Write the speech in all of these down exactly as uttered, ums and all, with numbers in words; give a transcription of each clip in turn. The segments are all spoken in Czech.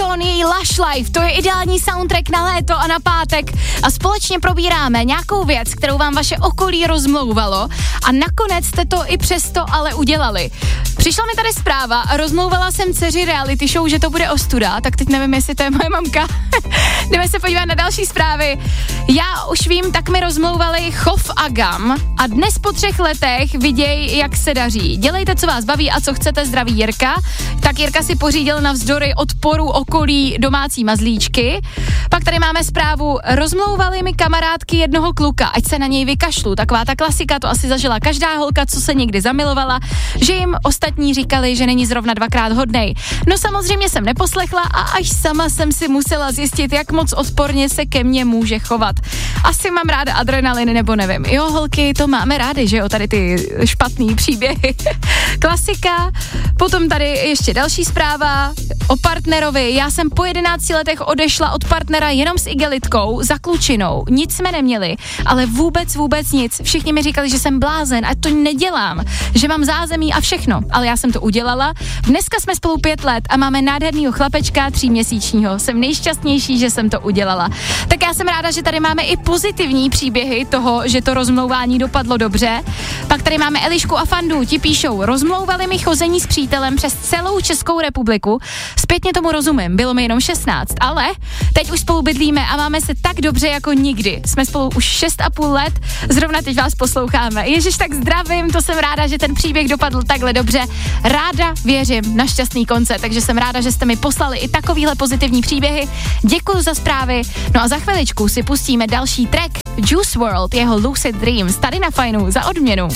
Sean, její Lush Life, to je ideální soundtrack na léto a na pátek a společně probíráme nějakou věc, kterou vám vaše okolí rozmlouvalo a nakonec jste to i přesto ale udělali. Přišla mi tady zpráva a rozmlouvala jsem dceři reality show, že to bude ostuda, tak teď nevím, jestli to je moje mamka. Jdeme se podívat na další zprávy. Já už vím, tak mi rozmlouvali Chov a Gam a dnes po třech letech viděj, jak se daří. Dělejte, co vás baví a co chcete, zdraví Jirka. Tak Jirka si pořídil navzdory odporu okolí domácí mazlíčky. Pak tady máme zprávu, rozmlouvali mi kamarádky jednoho kluka, ať se na něj vykašlu. Taková ta klasika, to asi zažila každá holka, co se někdy zamilovala, že jim ostatní říkali, že není zrovna dvakrát hodnej. No samozřejmě jsem neposlechla a až sama jsem si musela zjistit, jak moc odporně se ke mně může chovat. Asi mám ráda adrenalin, nebo nevím. Jo, holky, to máme rády, že jo, tady ty špatný příběhy. Klasika. Potom tady ještě další zpráva o partnerovi. Já jsem po jedenácti letech odešla od partnera jenom s igelitkou za klučinou. Nic jsme neměli, ale vůbec, vůbec nic. Všichni mi říkali, že jsem blázen a to nedělám, že mám zázemí a všechno, ale já jsem to udělala. Dneska jsme spolu pět let a máme nádhernýho chlapečka tříměsíčního. Jsem nejšťastnější, že jsem to udělala. Tak já jsem ráda, že tady máme i pozitivní příběhy toho, že to rozmlouvání dopadlo dobře. Pak tady máme Elišku a Fandu, ti píšou, rozmlouvali mi chození s přítelem přes celou Českou republiku. Zpětně tomu rozumím, bylo mi jenom šestnáct, ale teď už spolu bydlíme a máme se tak dobře jako nikdy. Jsme spolu už šest a půl let, zrovna teď vás posloucháme. Ježiš, tak zdravím, to jsem ráda, že ten příběh dopadl takhle dobře. Ráda věřím na šťastný konce, takže jsem ráda, že jste mi poslali i takovýhle pozitivní příběhy. Děkuji za zprávy. No a za chviličku si pustíme další track Juice world, jeho Lucid Dreams, tady na Fajnu za odměnu.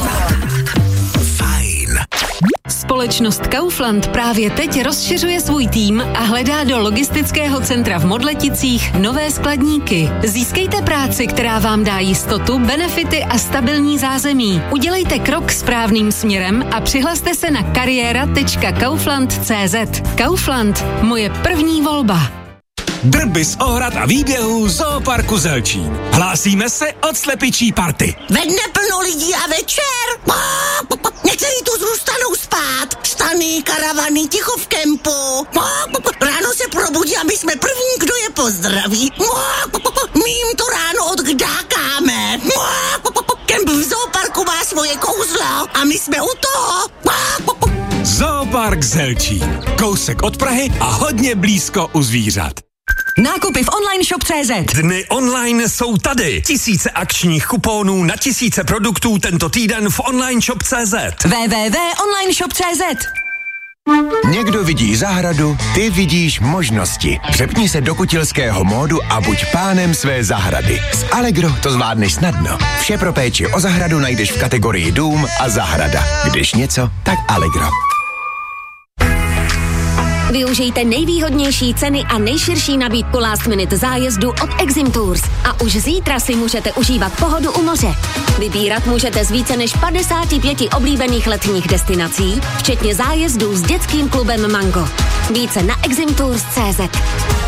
Fajn. Společnost Kaufland právě teď rozšiřuje svůj tým a hledá do logistického centra v Modleticích nové skladníky. Získejte práci, která vám dá jistotu, benefity a stabilní zázemí. Udělejte krok správným směrem a přihlaste se na kariéra tečka kaufland tečka cé zet. Kaufland, moje první volba. Drby z ohrad a výběhů Zooparku Zelčín. Hlásíme se od slepičí party. Ve dne plno lidí a večer. Někteří tu zůstanou spát. Stany, karavany, ticho v kempu. Ráno se probudí a my jsme první, kdo je pozdraví. My jim to ráno odkdákáme. Kemp v Zooparku má svoje kouzlo a my jsme u toho. Zoopark Zelčín. Kousek od Prahy a hodně blízko u zvířat. Nákupy v online shop tečka cé zet. Dny online jsou tady. Tisíce akčních kuponů na tisíce produktů tento týden v online shop tečka cé zet. w w w tečka online shop tečka cé zet. Někdo vidí zahradu, ty vidíš možnosti. Přepni se do kutilského módu a buď pánem své zahrady. S Allegro to zvládneš snadno. Vše pro péči o zahradu najdeš v kategorii dům a zahrada. Když něco, tak Allegro. Využijte nejvýhodnější ceny a nejširší nabídku last minute zájezdu od Exim Tours. A už zítra si můžete užívat pohodu u moře. Vybírat můžete z více než padesáti pěti oblíbených letních destinací, včetně zájezdů s dětským klubem Mango. Více na exim tours tečka cé zet.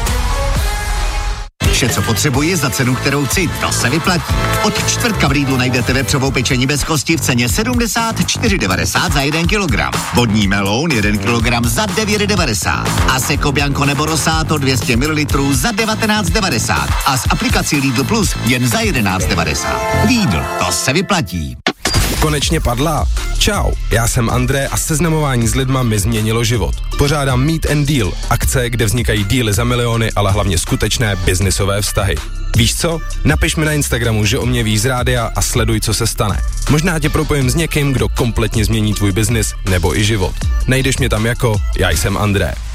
Vše, co potřebuji za cenu, kterou chci, to se vyplatí. Od čtvrtka v Lidlu najdete vepřovou pečení bez kosti v ceně sedmdesát čtyři devadesát za jeden kilogram. Vodní meloun jeden kilogram za devět devadesát. A Seco Bianco nebo Rosato dvě stě mililitrů za devatenáct devadesát. A s aplikací Lidl Plus jen za jedenáct devadesát. Lidl, to se vyplatí. Konečně padla. Čau, já jsem André a seznamování s lidma mi změnilo život. Pořádám Meet and Deal, akce, kde vznikají díly za miliony, ale hlavně skutečné biznisové vztahy. Víš co? Napiš mi na Instagramu, že o mě víš z rádia a sleduj, co se stane. Možná tě propojím s někým, kdo kompletně změní tvůj biznis nebo i život. Najdeš mě tam jako Já jsem André.